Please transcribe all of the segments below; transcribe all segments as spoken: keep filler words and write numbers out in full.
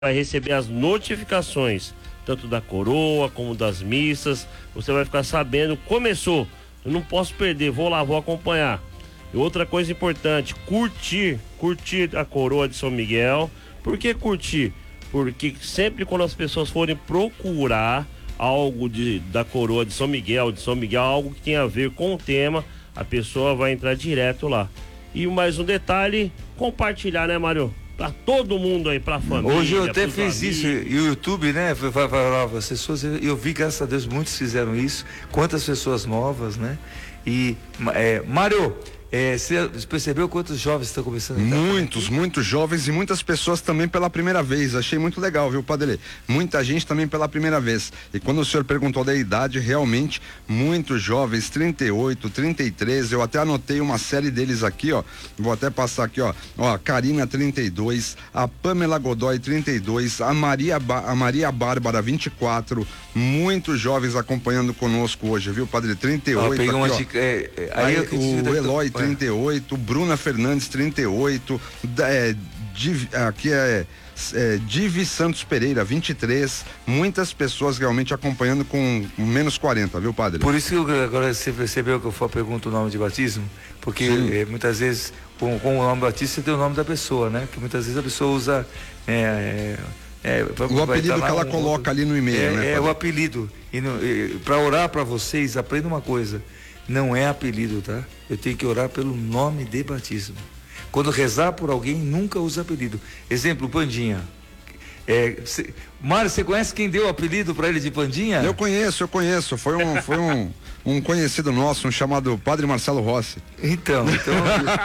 vai receber as notificações, tanto da coroa como das missas. Você vai ficar sabendo, começou, eu não posso perder, vou lá, vou acompanhar. E outra coisa importante, curtir, curtir a coroa de São Miguel. Por que curtir? Porque sempre quando as pessoas forem procurar algo de, da coroa de São Miguel, de São Miguel, algo que tenha a ver com o tema, a pessoa vai entrar direto lá. E mais um detalhe, compartilhar, né, Mário? Pra todo mundo aí, pra família. Hoje eu até fiz amigos. Isso, e o YouTube, né, vai falar as pessoas, eu vi, graças a Deus, muitos fizeram isso, quantas pessoas novas, né? E, é, Mário, É, você percebeu quantos jovens estão começando a entrar? Muitos, muitos jovens e muitas pessoas também pela primeira vez. Achei muito legal, viu, Padre? Muita gente também pela primeira vez. E quando o senhor perguntou da idade, realmente, muitos jovens, trinta e oito, trinta e três, eu até anotei uma série deles aqui, ó. Vou até passar aqui, ó. Ó, Karina, trinta e dois, a Pamela Godoy, trinta e dois, a Maria, ba- a Maria Bárbara, vinte e quatro. Muitos jovens acompanhando conosco hoje, viu, Padre? trinta e oito. Ah, pegou uma aqui, dica, é, é, aí, aí aí o Eloy, trinta e oito, Bruna Fernandes, trinta e oito, é, Div, aqui é, é Divi Santos Pereira, vinte e três, muitas pessoas realmente acompanhando com menos quarenta, viu, Padre? Por isso que eu, agora você percebeu que eu pergunto o nome de batismo, porque é, muitas vezes com, com o nome batismo você tem o nome da pessoa, né? Que muitas vezes a pessoa usa é, é, o apelido que ela um, coloca ali no e-mail, é, né? É, padre? O apelido. E para orar para vocês, aprenda uma coisa. Não é apelido, tá? Eu tenho que orar pelo nome de batismo. Quando rezar por alguém, nunca usa apelido. Exemplo, Pandinha. É, cê, Mário, você conhece quem deu o apelido para ele de Pandinha? Eu conheço, eu conheço. Foi um, foi um, um conhecido nosso, um chamado Padre Marcelo Rossi. Então, então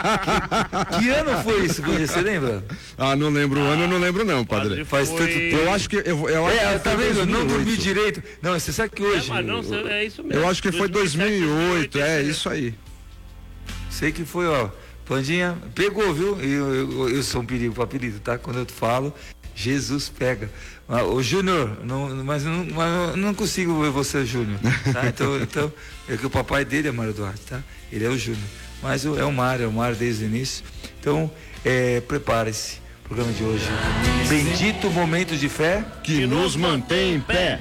que, que ano foi isso, você lembra? Ah, não lembro o ano, eu não lembro não, Padre. padre Faz foi... tanto tempo. Eu acho que... Eu, eu é, acho que tá vendo? Eu não dormi direito. Não, você sabe que hoje... É, mas não, é isso mesmo. Eu acho que foi dois mil e oito, é isso aí. Sei que foi, ó. Pandinha, pegou, viu? Eu, eu, eu sou um perigo para apelido, tá? Quando eu falo, Jesus pega. O Júnior, não, mas, não, mas não consigo ver você, Júnior. Tá? Então, então, é que o papai dele é Mário Duarte, tá? Ele é o Júnior. Mas é o Mário, é o Mário desde o início. Então, é, prepare-se. Programa de hoje. Bendito momento de fé que nos mantém em pé.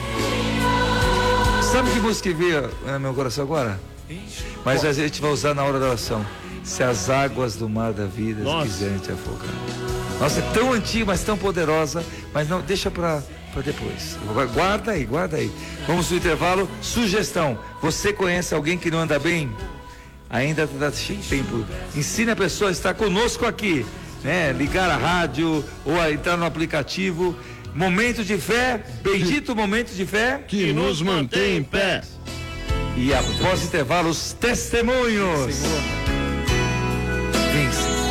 Sabe que música que veio no meu coração agora? Mas a gente vai usar na hora da oração. Se as águas do mar da vida quiserem te afogar. Nossa, é tão antiga, mas tão poderosa. Mas não, deixa pra, pra depois. Guarda aí, guarda aí. Vamos no intervalo. Sugestão: você conhece alguém que não anda bem? Ainda dá tempo. Ensine a pessoa a estar conosco aqui, né? Ligar a rádio ou a entrar no aplicativo. Momento de fé, bendito momento de fé que, que nos mantém em pé. E após intervalo, os testemunhos. Senhor. Vence.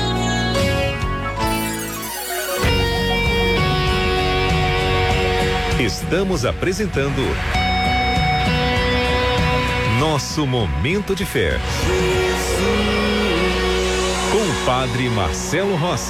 Estamos apresentando Nosso Momento de Fé. Com o Padre Marcelo Rossi.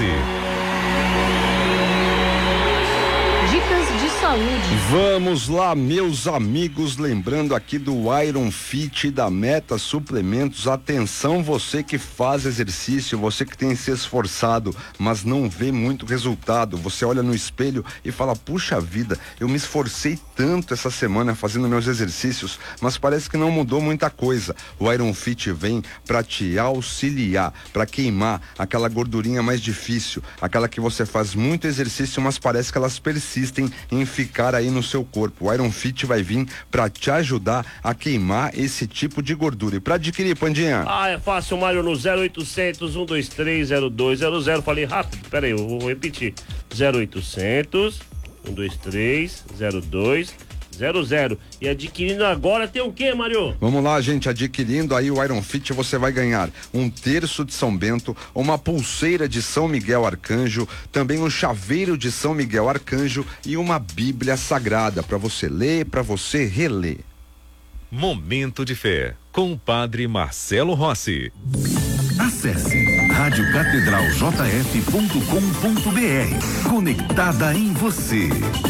Saúde. Vamos lá, meus amigos, lembrando aqui do Iron Fit, da Meta Suplementos. Atenção, você que faz exercício, você que tem se esforçado, mas não vê muito resultado. Você olha no espelho e fala: puxa vida, eu me esforcei tanto essa semana fazendo meus exercícios, mas parece que não mudou muita coisa. O Iron Fit vem para te auxiliar, para queimar aquela gordurinha mais difícil, aquela que você faz muito exercício, mas parece que elas persistem em ficar aí no seu corpo. O Iron Fit vai vir para te ajudar a queimar esse tipo de gordura. E para adquirir, Pandinha? Ah, é fácil, Mário, no zero oitocentos, um dois três, zero dois zero zero. Falei rápido, pera aí, eu vou repetir. zero oitocentos, um dois três, zero dois zero zero. E adquirindo agora tem o quê, Mário? Vamos lá, gente, adquirindo aí o Iron Fit, você vai ganhar um terço de São Bento, uma pulseira de São Miguel Arcanjo, também um chaveiro de São Miguel Arcanjo e uma Bíblia Sagrada para você ler, para você reler. Momento de Fé, com o Padre Marcelo Rossi. Acesse rádio catedral j f ponto com ponto b r. Conectada em você.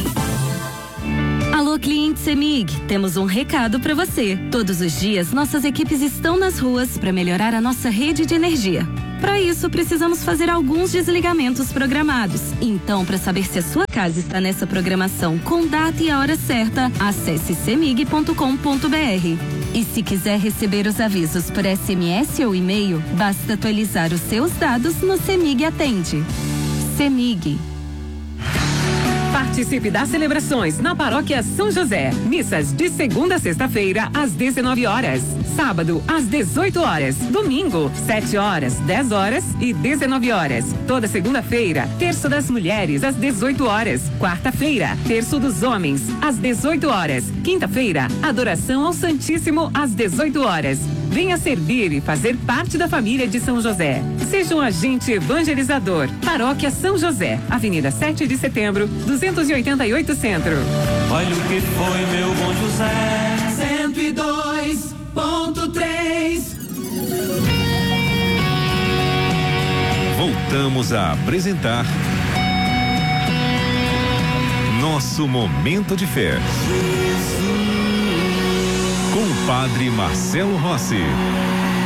Alô, cliente CEMIG, temos um recado para você. Todos os dias, nossas equipes estão nas ruas para melhorar a nossa rede de energia. Para isso, precisamos fazer alguns desligamentos programados. Então, para saber se a sua casa está nessa programação com data e a hora certa, acesse cemig ponto com ponto br. E se quiser receber os avisos por S M S ou e-mail, basta atualizar os seus dados no Cemig Atende. Cemig. Participe das celebrações na Paróquia São José. Missas de segunda a sexta-feira, às dezenove horas. Sábado, às dezoito horas. Domingo, sete horas, dez horas e dezenove horas. Toda segunda-feira, terço das mulheres, às dezoito horas. Quarta-feira, terço dos homens, às dezoito horas. Quinta-feira, adoração ao Santíssimo, às dezoito horas. Venha servir e fazer parte da família de São José. Seja um agente evangelizador. Paróquia São José, Avenida sete de Setembro, duzentos e oitenta e oito Centro. Olha o que foi meu bom José. cento e dois ponto três. Voltamos a apresentar Nosso Momento de Fé. Com o Padre Marcelo Rossi.